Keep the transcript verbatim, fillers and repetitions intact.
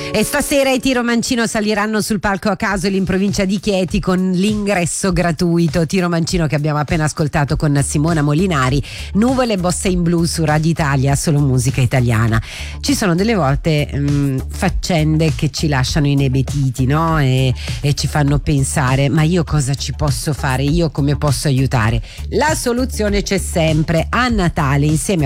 E stasera i Tiro Mancino saliranno sul palco a Casoli in provincia di Chieti con l'ingresso gratuito. Tiro Mancino che abbiamo appena ascoltato con Simona Molinari, Nuvole Bossa in Blu su Radio Italia, solo musica italiana. Ci sono delle volte mh, faccende che ci lasciano inebetiti, no? E, e ci fanno pensare, ma io cosa ci posso fare? Io come posso aiutare? La soluzione c'è sempre. A Natale, insieme